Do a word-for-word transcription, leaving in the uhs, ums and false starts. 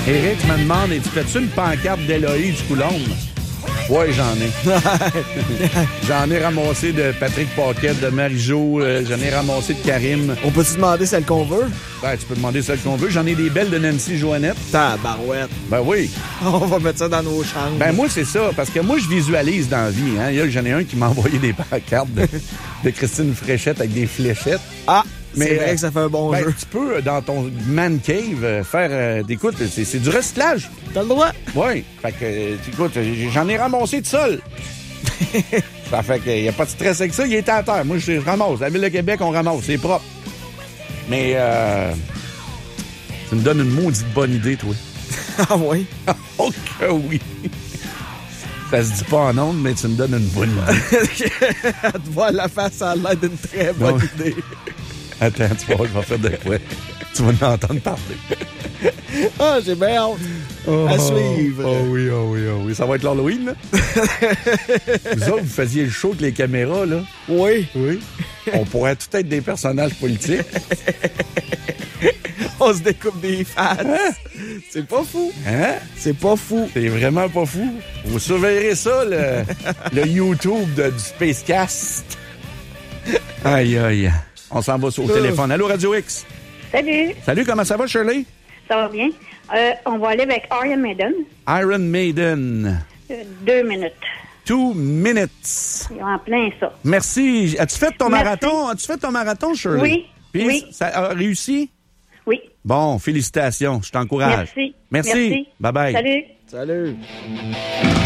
Éric me demande, tu fais-tu une pancarte d'Éloïse Coulombe? Oui, j'en ai. J'en ai ramassé de Patrick Paquette, de Marie-Jo, euh, j'en ai ramassé de Karim. On peut-tu demander celle qu'on veut? Ben, tu peux demander celle qu'on veut. J'en ai des belles de Nancy Joannette. Tabarouette. Ben oui. On va mettre ça dans nos chambres. Ben moi, c'est ça, parce que moi, je visualise dans la vie. Hein. Il y a, j'en ai un qui m'a envoyé des pancartes de, de Christine Fréchette avec des fléchettes. Ah! Mais c'est vrai euh, que ça fait un bon ben, jeu. tu peux, dans ton man cave, euh, faire... Euh, écoute, c'est, c'est du recyclage. T'as le droit? Oui. Fait que, euh, écoute, j'en ai ramassé de sol. Ça fait qu'il n'y a pas de stress avec ça. Il est à terre. Moi, je ramasse. La Ville de Québec, on ramasse. C'est propre. Mais, euh... tu me donnes une maudite bonne idée, toi. Ah oui? Oh que oui! Ça se dit pas en ondes, mais tu me donnes une bonne idée. Te voir la face à l'air d'une très bonne Non. idée. Attends, tu vas voir, je vais faire de quoi? Tu vas l'entendre parler. Ah, j'ai bien hâte. Oh, à suivre. Oh oui, oh oui, oh oui. Ça va être l'Halloween, là? Vous autres, vous faisiez le show avec les caméras, là? Oui. Oui. On pourrait tout être des personnages politiques. On se découpe des faces. Hein? C'est pas fou. Hein? C'est pas fou. C'est vraiment pas fou. Vous surveillerez ça, le, le YouTube de, du Spacecast. Aïe, aïe. On s'en va sur, au téléphone. Allô, Radio X? Salut, Salut, comment ça va, Shirley? ça va bien? Euh, on va aller avec Iron Maiden. Iron Maiden. Euh, deux minutes. Two minutes. Ils ont en plein ça. Merci. As-tu fait ton Merci. marathon? As-tu fait ton marathon, Shirley? Oui, Puis, oui. ça a réussi? Oui. Bon, félicitations. Je t'encourage. Merci. Merci. Merci. Bye-bye. Salut. Salut.